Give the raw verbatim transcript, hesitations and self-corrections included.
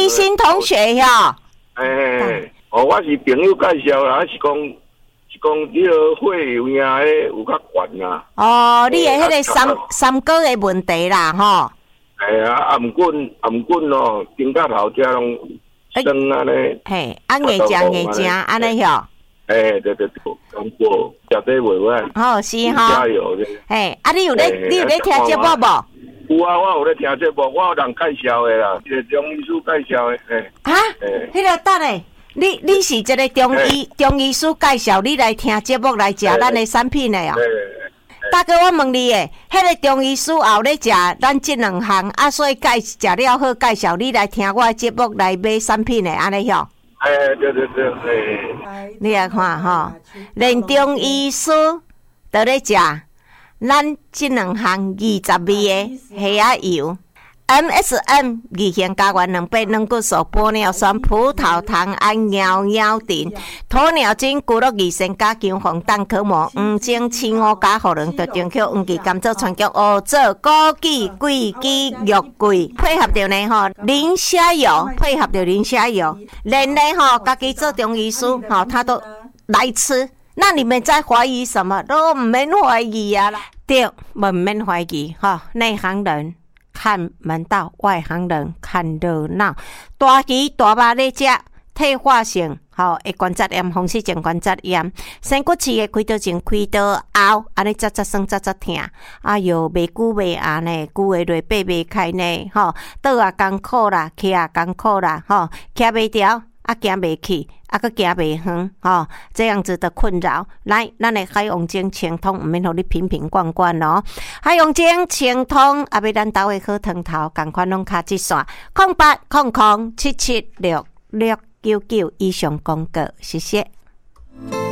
立新同学哟。 哎，哦，我是朋友介绍啦，是讲是讲你个血有影诶有较悬啦。 哦，你的迄个三三高的问题啦，吼。 哎呀，暗棍暗棍哦，顶甲头遮拢生安尼。 嘿，啊硬食硬食安尼吼。 哎，对对对，讲过食得袂歹。 哦，是哈。 加油！ 嘿，啊，你有咧，你有咧听节目无？ 有啊，我有咧听节目，我有人介绍的啦，一个中医师介绍的。诶， 啊，迄个等下，你你是一个中医中医师介绍你来听节目来食咱的产品的哦。大哥，我问你诶，迄个中医师后咧食咱即两项啊，所以介食了好，介绍你来听我的节目来买产品的安尼吼。 哎，对对对，哎， 你来看吼，连中医师都咧食咱即两项二十味的虾仔油 ，M S M 二型加原两百软骨素、玻尿酸、葡萄糖胺、尿尿锭、鸵鸟精、骨肉二仙加姜黄蛋壳膜、黄精、青乌加荷兰特丁口、黄芪甘蔗川椒、乌枣、枸杞、桂枝、肉桂，配合着呢吼，磷虾油，配合着磷虾油，连呢吼，家己做中医师吼，他都来吃。那你们在怀疑什么？都唔免怀疑啊！对，唔免怀疑哈。内行人看门道，外行人看热闹。大鱼大肉咧食，退化性吼会关节炎、风湿性关节炎，生骨刺的开刀前、开刀后，安尼扎扎酸、扎扎疼，哎哟，袂久袂安呢，久的落爬袂开呢，吼，倒啊艰苦啦，起啊艰苦啦，吼，徛袂调。啊，行袂去，啊，佮行袂远，吼、哦，这样子的困扰，来，咱的海洋精清通，毋免互你瓶瓶罐罐哦。海洋精清通，啊，要咱兜的好汤头，共款拢卡一线，空八空空七七六六九九以上广告，谢谢。